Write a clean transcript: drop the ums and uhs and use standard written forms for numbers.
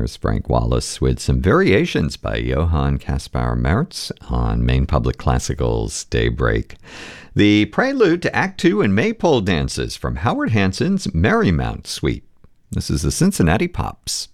There's Frank Wallace with some variations by Johann Caspar Maurits on Maine Public Classical's Daybreak. The prelude to Act Two and Maypole dances from Howard Hanson's Merrymount Suite. This is the Cincinnati Pops.